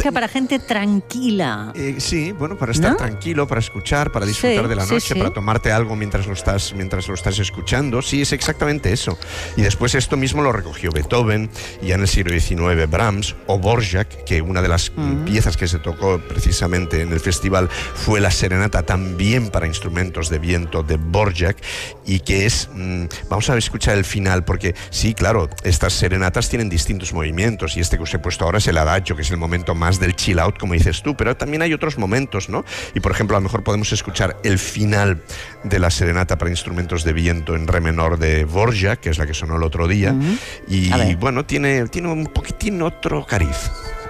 música para gente tranquila. Sí, bueno, para estar tranquilo, para escuchar, para disfrutar de la noche, para tomarte algo mientras lo estás escuchando. Sí, es exactamente eso. Y después esto mismo lo recogió Beethoven, y ya en el siglo XIX Brahms o Dvorak, que una de las piezas que se tocó precisamente en el festival fue la serenata también para instrumentos de viento de Dvorak, y que es... vamos a escuchar el final, porque sí, claro, estas serenatas tienen distintos movimientos, y este que os he puesto ahora es el adagio, que es el momento más del chill out, como dices tú, pero también hay otros momentos, ¿no? Y por ejemplo, a lo mejor podemos escuchar el final de la serenata para instrumentos de viento en re menor de Dvorak, que es la que sonó el otro día, y bueno, tiene un poquitín otro cariz.